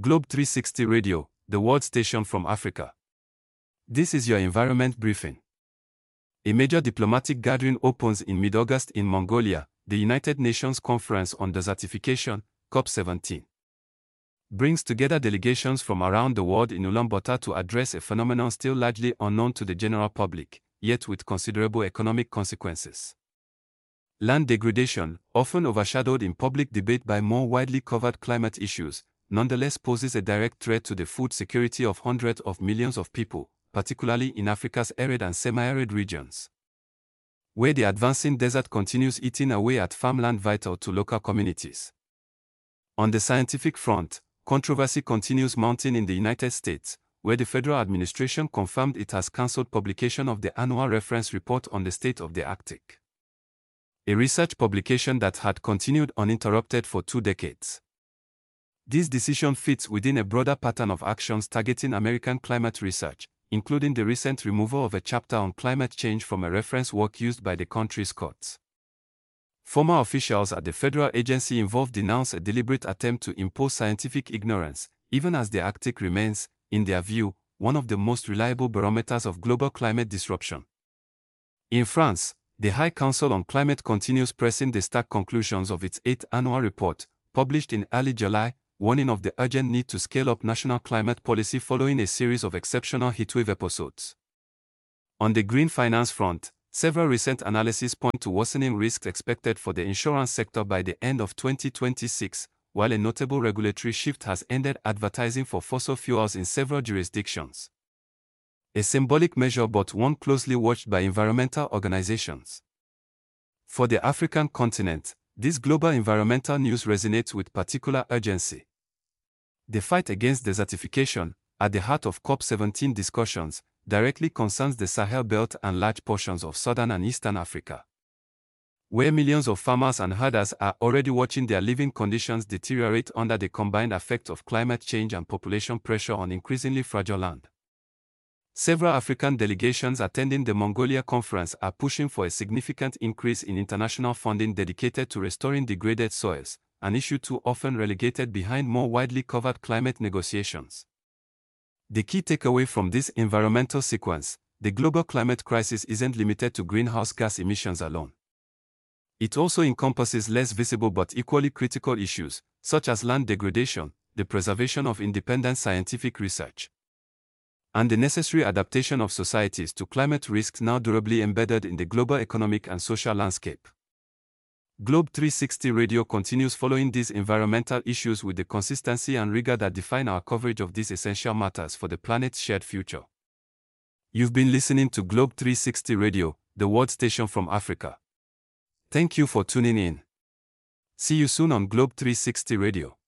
Globe 360 Radio, the world station from Africa. This is your environment briefing. A major diplomatic gathering opens in mid-August in Mongolia, the United Nations Conference on Desertification, COP17. Brings together delegations from around the world in Ulaanbaatar to address a phenomenon still largely unknown to the general public, yet with considerable economic consequences. Land degradation, often overshadowed in public debate by more widely covered climate issues, nonetheless poses a direct threat to the food security of hundreds of millions of people, particularly in Africa's arid and semi-arid regions, where the advancing desert continues eating away at farmland vital to local communities. On the scientific front, controversy continues mounting in the United States, where the federal administration confirmed it has cancelled publication of the annual reference report on the state of the Arctic, a research publication that had continued uninterrupted for 2 decades. This decision fits within a broader pattern of actions targeting American climate research, including the recent removal of a chapter on climate change from a reference work used by the country's courts. Former officials at the federal agency involved denounce a deliberate attempt to impose scientific ignorance, even as the Arctic remains, in their view, one of the most reliable barometers of global climate disruption. In France, the High Council on Climate continues pressing the stark conclusions of its 8th annual report, published in early July, warning of the urgent need to scale up national climate policy following a series of exceptional heatwave episodes. On the green finance front, several recent analyses point to worsening risks expected for the insurance sector by the end of 2026, while a notable regulatory shift has ended advertising for fossil fuels in several jurisdictions. A symbolic measure but one closely watched by environmental organizations. For the African continent, this global environmental news resonates with particular urgency. The fight against desertification, at the heart of COP17 discussions, directly concerns the Sahel Belt and large portions of southern and eastern Africa, where millions of farmers and herders are already watching their living conditions deteriorate under the combined effect of climate change and population pressure on increasingly fragile land. Several African delegations attending the Mongolia conference are pushing for a significant increase in international funding dedicated to restoring degraded soils, an issue too often relegated behind more widely covered climate negotiations. The key takeaway from this environmental sequence: the global climate crisis isn't limited to greenhouse gas emissions alone. It also encompasses less visible but equally critical issues, such as land degradation, the preservation of independent scientific research, and the necessary adaptation of societies to climate risks now durably embedded in the global economic and social landscape. Globe 360 Radio continues following these environmental issues with the consistency and rigor that define our coverage of these essential matters for the planet's shared future. You've been listening to Globe 360 Radio, the world station from Africa. Thank you for tuning in. See you soon on Globe 360 Radio.